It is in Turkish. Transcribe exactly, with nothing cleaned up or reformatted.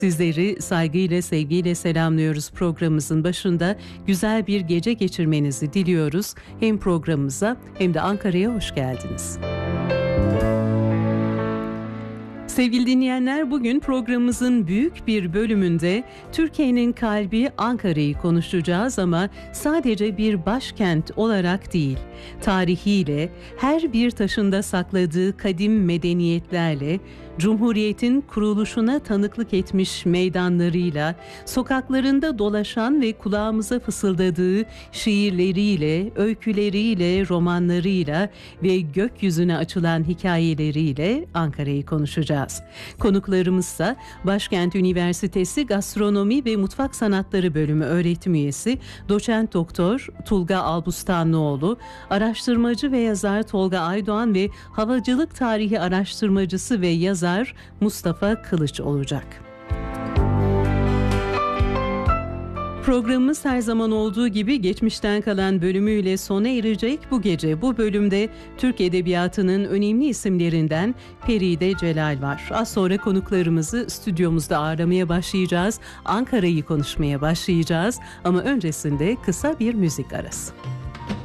Sizleri saygıyla, sevgiyle selamlıyoruz. Programımızın başında güzel bir gece geçirmenizi diliyoruz. Hem programımıza hem de Ankara'ya hoş geldiniz. Sevgili dinleyenler, bugün programımızın büyük bir bölümünde Türkiye'nin kalbi Ankara'yı konuşacağız ama sadece bir başkent olarak değil, tarihiyle, her bir taşında sakladığı kadim medeniyetlerle, Cumhuriyet'in kuruluşuna tanıklık etmiş meydanlarıyla, sokaklarında dolaşan ve kulağımıza fısıldadığı şiirleriyle, öyküleriyle, romanlarıyla ve gökyüzüne açılan hikayeleriyle Ankara'yı konuşacağız. Konuklarımızsa Başkent Üniversitesi Gastronomi ve Mutfak Sanatları Bölümü öğretim üyesi Doçent Doktor Tulga Albustanlıoğlu, araştırmacı ve yazar Tolga Aydoğan ve havacılık tarihi araştırmacısı ve yazar Mustafa Kılıç olacak. Programımız her zaman olduğu gibi geçmişten kalan bölümüyle sona erecek. Bu gece bu bölümde Türk Edebiyatı'nın önemli isimlerinden Peride Celal var. Az sonra konuklarımızı stüdyomuzda ağırlamaya başlayacağız. Ankara'yı konuşmaya başlayacağız ama öncesinde kısa bir müzik arası.